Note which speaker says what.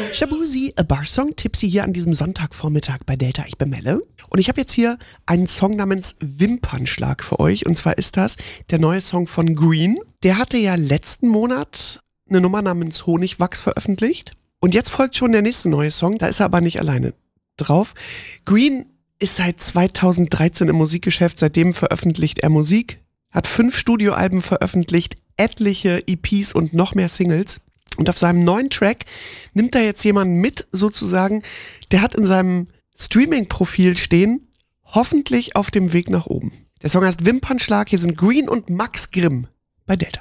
Speaker 1: Shaboozey, A Bar Song, Tipsy hier an diesem Sonntagvormittag bei Delta. Ich bin Melle und ich habe jetzt hier einen Song namens Wimpernschlag für euch. Und zwar ist das der neue Song von Green. Der hatte ja letzten Monat eine Nummer namens Honigwachs veröffentlicht. Und jetzt folgt schon der nächste neue Song, da ist er aber nicht alleine drauf. Green ist seit 2013 im Musikgeschäft, seitdem veröffentlicht er Musik, hat 5 Studioalben veröffentlicht, etliche EPs und noch mehr Singles. Und auf seinem neuen Track nimmt er jetzt jemanden mit, sozusagen, der hat in seinem Streaming-Profil stehen, hoffentlich auf dem Weg nach oben. Der Song heißt Wimpernschlag, hier sind Green und Max Grimm bei Delta.